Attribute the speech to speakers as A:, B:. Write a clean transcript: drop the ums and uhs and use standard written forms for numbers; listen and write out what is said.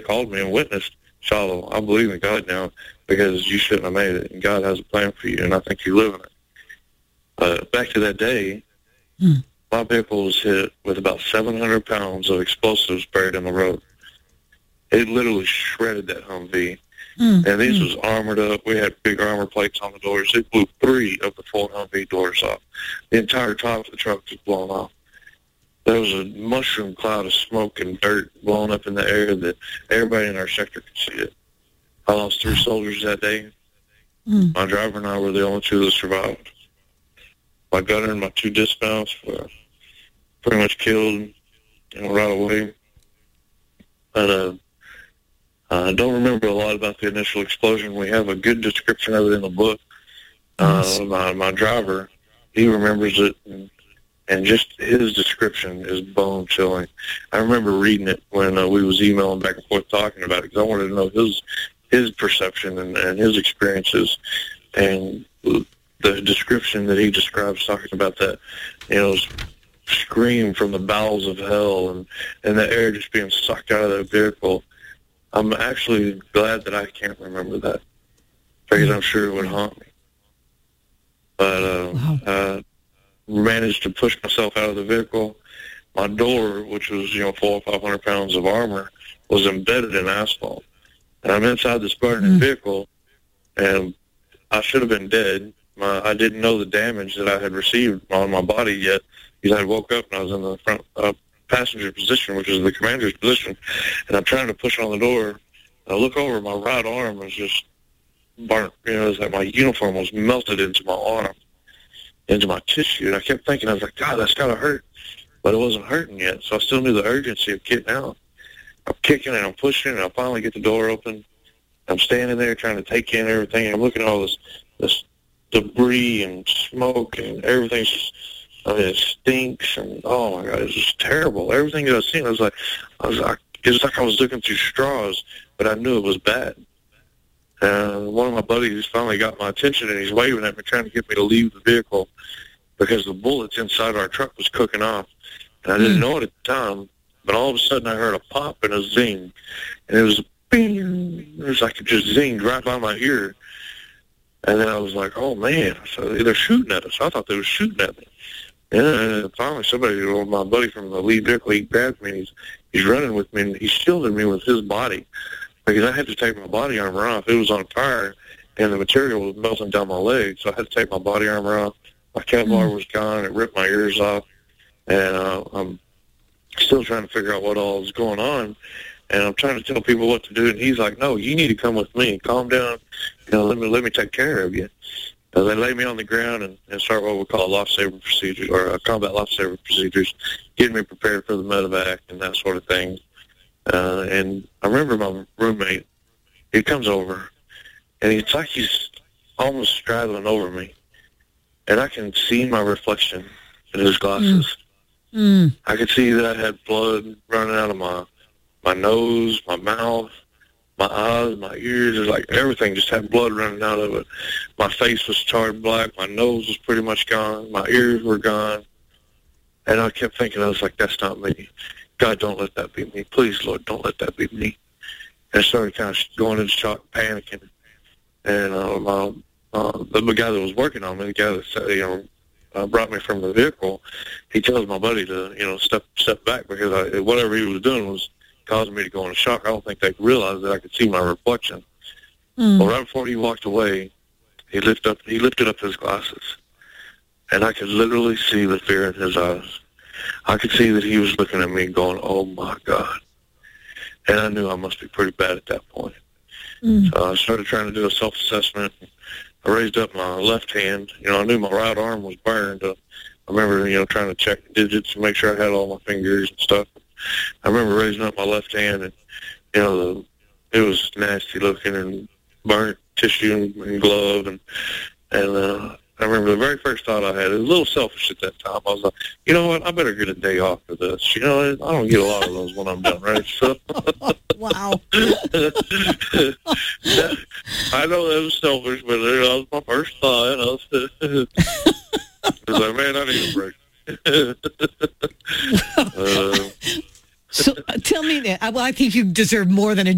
A: called me and witnessed, Shiloh, I believe in God now because you shouldn't have made it, and God has a plan for you, and I think you're living it. Back to that day, my vehicle was hit with about 700 pounds of explosives buried in the road. It literally shredded that Humvee. And these was armored up. We had big armor plates on the doors. It blew 3 of the 4 Humvee doors off. The entire top of the truck was blown off. There was a mushroom cloud of smoke and dirt blowing up in the air that everybody in our sector could see it. I lost 3 soldiers that day. My driver and I were the only 2 that survived. My gunner and my 2 dismounts were pretty much killed, right away. But I don't remember a lot about the initial explosion. We have a good description of it in the book. My driver, he remembers it, and just his description is bone-chilling. I remember reading it when we was emailing back and forth talking about it, because I wanted to know his perception and his experiences. And the description that he describes talking about that, scream from the bowels of hell and the air just being sucked out of that vehicle. I'm actually glad that I can't remember that, because I'm sure it would haunt me. But I managed to push myself out of the vehicle. My door, which was 400 or 500 pounds of armor, was embedded in asphalt. And I'm inside this burning vehicle, and I should have been dead. I didn't know the damage that I had received on my body yet, because I woke up and I was in the front passenger position, which is the commander's position, and I'm trying to push on the door. I look over, my right arm was just burnt. It was like my uniform was melted into my arm, into my tissue, and I kept thinking, I was like, God, that's got to hurt. But it wasn't hurting yet, so I still knew the urgency of getting out. I'm kicking and I'm pushing, and I finally get the door open. I'm standing there trying to take in everything, and I'm looking at all this debris and smoke, and everything's just, it stinks, and oh my God, it's just terrible. Everything that I seen, it was like I was looking through straws, but I knew it was bad. And one of my buddies finally got my attention, and he's waving at me, trying to get me to leave the vehicle because the bullets inside our truck was cooking off. And I didn't know it at the time, but all of a sudden I heard a pop and a zing, and it was a bing. It was like it just zinged right by my ear. And then I was like, oh man, so they're shooting at us. I thought they were shooting at me. And finally somebody, my buddy from the lead vehicle, he grabbed me, and he's running with me, and he shielded me with his body, because I had to take my body armor off. It was on fire, and the material was melting down my legs, so I had to take my body armor off. My Kevlar was gone. It ripped my ears off, and I'm still trying to figure out what all is going on, and I'm trying to tell people what to do, and he's like, no, you need to come with me. Calm down. Let me take care of you. So they lay me on the ground and start what we call a lifesaver procedure, or combat lifesaver procedures, getting me prepared for the medevac and that sort of thing. And I remember my roommate, he comes over, and it's like he's almost straddling over me, and I can see my reflection in his glasses. I could see that I had blood running out of my nose, my mouth, my eyes, my ears. It was like everything just had blood running out of it. My face was charred black. My nose was pretty much gone. My ears were gone. And I kept thinking, I was like, that's not me. God, don't let that be me. Please, Lord, don't let that be me. And I started kind of going into shock, panicking. And the guy that was working on me, the guy that said, brought me from the vehicle, he tells my buddy to, step back, because whatever he was doing was causing me to go into shock. I don't think they realized that I could see my reflection. Well, right before he walked away, he lifted up his glasses, and I could literally see the fear in his eyes. I could see that he was looking at me going, oh my God. And I knew I must be pretty bad at that point. So I started trying to do a self-assessment. I raised up my left hand. I knew my right arm was burned. I remember, trying to check the digits and make sure I had all my fingers and stuff. I remember raising up my left hand, and, it was nasty looking and burnt tissue and glove. And I remember the very first thought I had, it was a little selfish at that time. I was like, you know what, I better get a day off for this. I don't get a lot of those when I'm done, right? So,
B: wow.
A: I know that was selfish, but that was my first thought. I was like, man, I need a break.
B: So tell me that. I think you deserve more than a